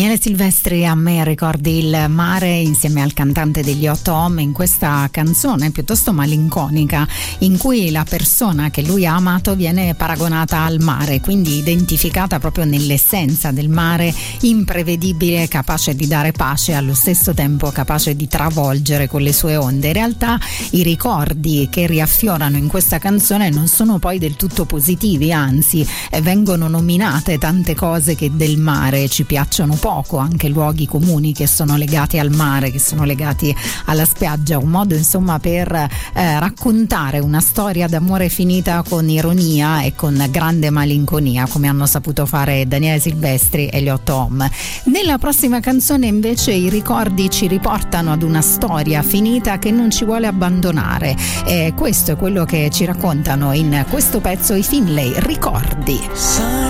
Daniele Silvestri, A me ricordi il mare, insieme al cantante degli 8 Ohm, in questa canzone piuttosto malinconica in cui la persona che lui ha amato viene paragonata al mare, quindi identificata proprio nell'essenza del mare, imprevedibile, capace di dare pace, allo stesso tempo capace di travolgere con le sue onde. In realtà i ricordi che riaffiorano in questa canzone non sono poi del tutto positivi, anzi vengono nominate tante cose che del mare ci piacciono poco, anche luoghi comuni che sono legati al mare, che sono legati alla spiaggia, un modo insomma per raccontare una storia d'amore finita con ironia e con grande malinconia, come hanno saputo fare Daniele Silvestri e gli 8 Ohm. Nella prossima canzone invece i ricordi ci riportano ad una storia finita che non ci vuole abbandonare, e questo è quello che ci raccontano in questo pezzo i Finlay, Ricordi.